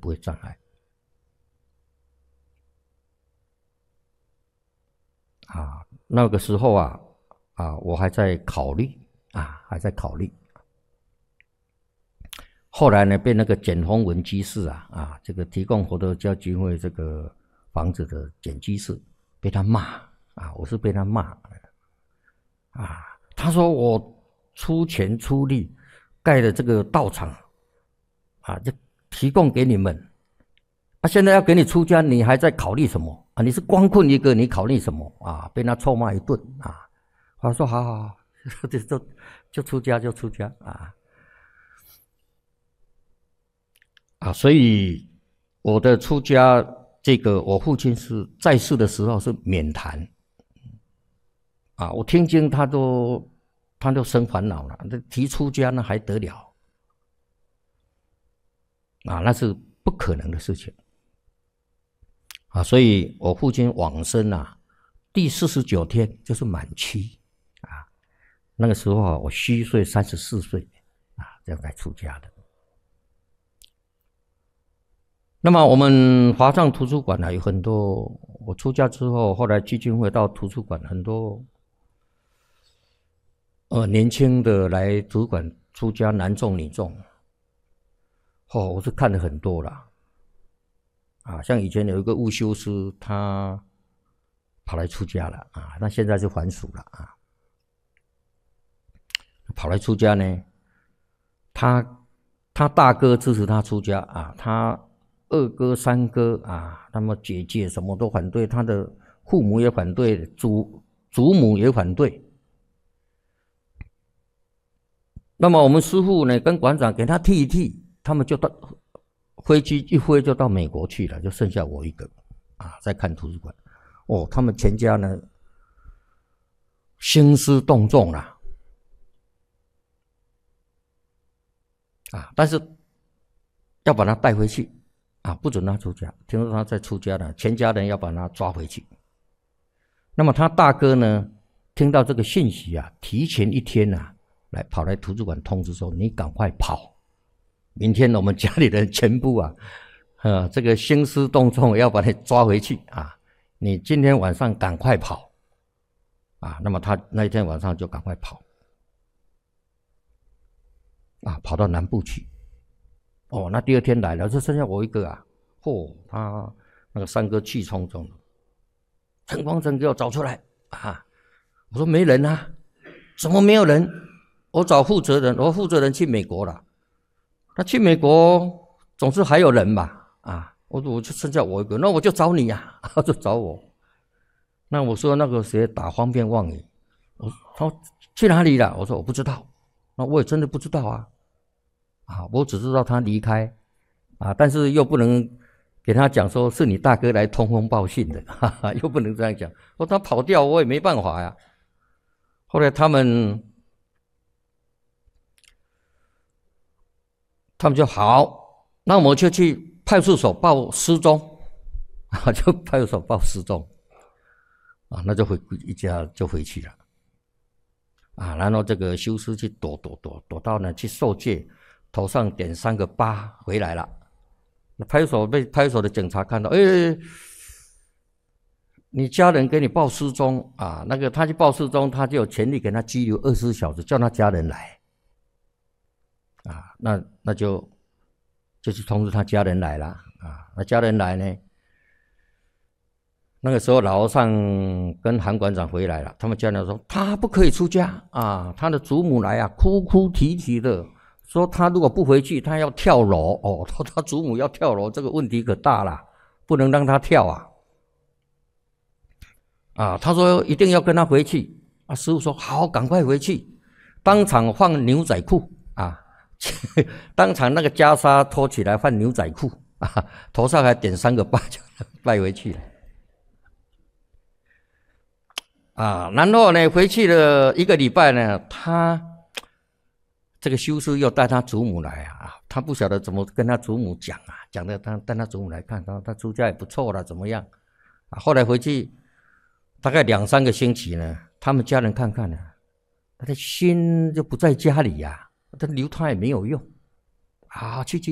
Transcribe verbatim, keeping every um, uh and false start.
不会障碍。啊，那个时候啊，啊，我还在考虑啊，还在考虑。后来呢，被那个简宏文居士啊，啊，这个提供佛陀教基金会这个房子的简居士，被他骂啊，我是被他骂啊。他说我出钱出力盖的这个道场啊，就提供给你们啊，现在要给你出家，你还在考虑什么啊？你是光棍一个，你考虑什么啊？被他臭骂一顿啊。他说好好好，就就就出家就出家啊。啊，所以我的出家，这个我父亲是在世的时候是免谈，啊，我听经他都他都生烦恼了，那提出家那还得了？啊，那是不可能的事情，啊，所以我父亲往生啊，第四十九天就是满期，啊，那个时候啊，我虚岁三十四岁，啊，这样才出家的。那么我们华藏图书馆呢，有很多，我出家之后，后来基金会到图书馆，很多呃年轻的来图书馆出家，男众女众，哦，我是看了很多了，啊，像以前有一个悟修师，他跑来出家了啊，那现在就还俗了啊，跑来出家呢，他他大哥支持他出家啊，他二哥、三哥啊，那么姐姐什么都反对，他的父母也反对，祖祖母也反对。那么我们师父呢，跟馆长给他剃一剃，他们就到飞机一飞就到美国去了，就剩下我一个啊，在看图书馆。哦，他们全家呢兴师动众了啊，但是要把他带回去。啊，不准他出家。听说他在出家了，全家人要把他抓回去。那么他大哥呢，听到这个信息啊，提前一天啊，来跑来图书馆通知说：“你赶快跑，明天我们家里人全部啊，呃，这个兴师动众要把你抓回去啊！你今天晚上赶快跑啊！”那么他那一天晚上就赶快跑，啊，跑到南部去。哦，那第二天来了，就剩下我一个啊！嚯、哦，他那个三哥气冲冲的，陈光诚给我找出来啊！我说没人啊，怎么没有人？我找负责人，我负责人去美国了。他去美国总是还有人吧？啊，我说我就剩下我一个，那我就找你呀、啊，就找我。那我说那个谁打方便妄语，我他说去哪里了？我说我不知道，那我也真的不知道啊。啊，我只知道他离开，啊，但是又不能给他讲说是你大哥来通风报信的，哈哈，又不能这样讲。说他跑掉，我也没办法呀。后来他们，他们就好，那我们就去派出所报失踪，啊，就派出所报失踪，啊，那就回一家就回去了，啊，然后这个修师去躲躲躲躲到呢去受戒。头上点三个疤回来了，那派出所被派出所的警察看到，哎，你家人给你报失踪啊？那个他去报失踪，他就有权利给他拘留二十四小时，叫他家人来啊。那那就就去通知他家人来了啊。那家人来呢？那个时候老和尚跟韩馆长回来了，他们家人说他不可以出家啊，他的祖母来啊，哭哭啼啼的。说他如果不回去，他要跳楼哦。他他祖母要跳楼，这个问题可大了，不能让他跳啊！啊，他说一定要跟他回去啊。师父说好，赶快回去，当场换牛仔裤啊，当场那个袈裟脱起来换牛仔裤啊，头上还点三个疤，就带回去了。啊，然后呢，回去了一个礼拜呢，他。这个修师又带他祖母来啊，他不晓得怎么跟他祖母讲啊，讲的他带他祖母来看，他他出家也不错了，怎么样？啊，后来回去大概两三个星期呢，他们家人看看呢，他的心就不在家里呀、啊，他留他也没有用啊，去去。